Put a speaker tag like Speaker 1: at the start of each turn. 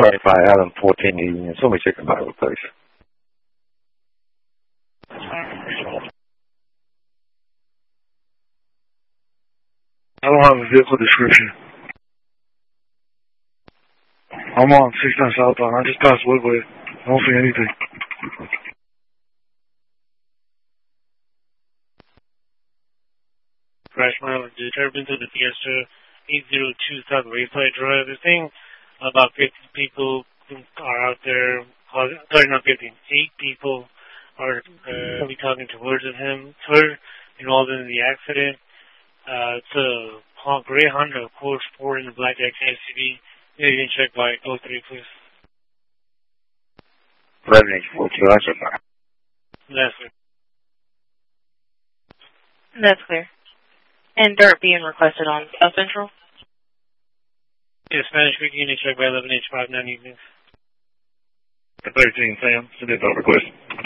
Speaker 1: 25 Allen 14 Union. Somebody check the Bible, please.
Speaker 2: I don't have a vehicle description. I'm on 69 southbound. I just passed Woodway. I don't see anything.
Speaker 3: Crash Mileage, Turbine to the Fiesta 802 South Wayside Drive. They're saying about 50 people are out there. Sorry, not 50. 8 people are be talking to words of him. Third, involved in the accident. It's a gray Honda Accord Sport in the black XSUV. You can check by 03, please.
Speaker 1: 11H42, that's okay.
Speaker 3: That's clear.
Speaker 4: That's clear. And dirt being requested on South Central?
Speaker 3: Yeah, Spanish Creek Unit check by 11H59 evenings.
Speaker 2: 13 Sam, submit the request.